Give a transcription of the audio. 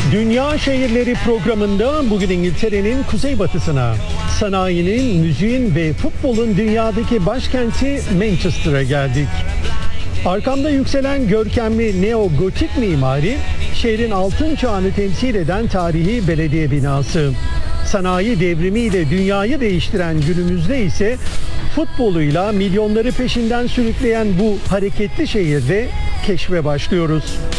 Dünya Şehirleri programında bugün İngiltere'nin kuzeybatısına, sanayinin, müziğin ve futbolun dünyadaki başkenti Manchester'a geldik. Arkamda yükselen görkemli neo-gotik mimari, şehrin altın çağını temsil eden tarihi belediye binası. Sanayi devrimiyle dünyayı değiştiren günümüzde ise futboluyla milyonları peşinden sürükleyen bu hareketli şehirde keşfe başlıyoruz.